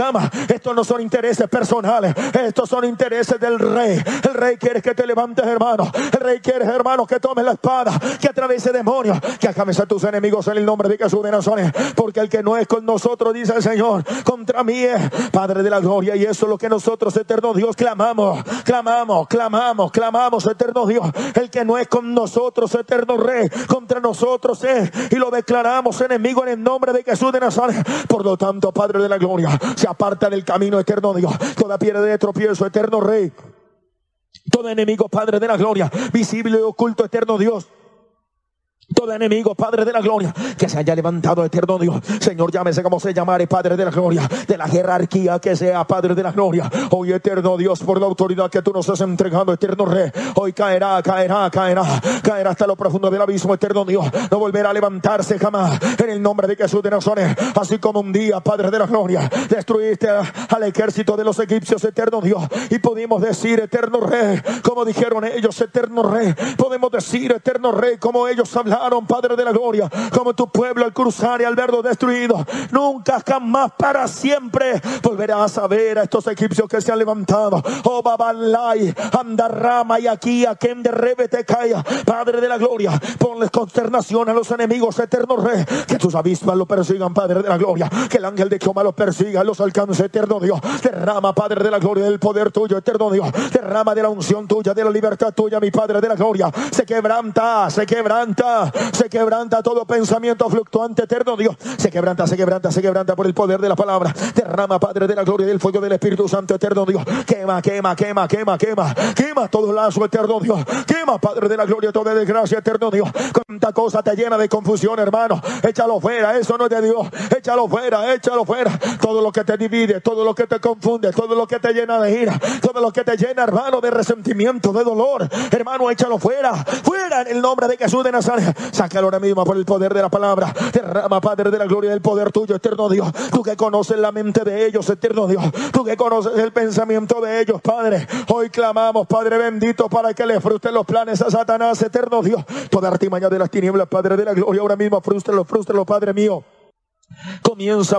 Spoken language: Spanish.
Estos no son intereses personales, estos son intereses del Rey. El Rey quiere que te levantes, hermano. El Rey quiere, hermano, que tomes la espada, que atraviese demonios, que acames a tus enemigos en el nombre de Jesús de Nazaret. Porque el que no es con nosotros, dice el Señor, contra mí es. Padre de la gloria, y eso es lo que nosotros, eterno Dios, clamamos, eterno Dios. El que no es con nosotros, eterno Rey, contra nosotros es, y lo declaramos enemigo en el nombre de Jesús de Nazaret. Por lo tanto, Padre de la gloria, se aparta del camino, eterno Dios, toda piedra de tropiezo, eterno Rey, todo enemigo, Padre de la gloria, visible y oculto, eterno Dios. Todo enemigo, Padre de la gloria, que se haya levantado, eterno Dios, Señor, llámese como se llamare, Padre de la gloria, de la jerarquía que sea, Padre de la gloria. Hoy, eterno Dios, por la autoridad que tú nos has entregado, eterno Rey, hoy caerá hasta lo profundo del abismo, eterno Dios. No volverá a levantarse jamás, en el nombre de Jesús de Nazaret. Así como un día, Padre de la gloria, destruiste al ejército de los egipcios, eterno Dios, y pudimos decir, eterno Rey, como dijeron ellos, eterno Rey, podemos decir, eterno Rey, como ellos hablaron, Padre de la gloria, como tu pueblo al cruzar y al verlo destruido, nunca jamás para siempre volverás a ver a estos egipcios que se han levantado. Oh Babalai, Andarrama y aquí a quien de Rebete caiga, Padre de la gloria, ponles consternación a los enemigos, eterno Rey, que tus avispas lo persigan, Padre de la gloria, que el ángel de Jehová los persiga, los alcance, eterno Dios. Derrama, Padre de la gloria, del poder tuyo, eterno Dios, derrama de la unción tuya, de la libertad tuya, mi Padre de la gloria. Se quebranta todo pensamiento fluctuante, eterno Dios. Se quebranta por el poder de la palabra. Derrama, Padre de la gloria, del fuego del Espíritu Santo, eterno Dios. Quema todo lazo, eterno Dios. Quema, Padre de la gloria, toda desgracia, eterno Dios. Cuánta cosa te llena de confusión, hermano. Échalo fuera, eso no es de Dios. Échalo fuera. Todo lo que te divide, todo lo que te confunde, todo lo que te llena de ira, todo lo que te llena, hermano, de resentimiento, de dolor, hermano, échalo fuera en el nombre de Jesús de Nazaret. Sácalo ahora mismo por el poder de la palabra. Derrama, Padre de la gloria, del poder tuyo, eterno Dios. Tú que conoces la mente de ellos, eterno Dios. Tú que conoces el pensamiento de ellos, Padre. Hoy clamamos, Padre bendito, para que le frustres los planes a Satanás, eterno Dios. Toda artimaña de las tinieblas, Padre de la gloria, ahora mismo frústralo, Padre mío. Comienza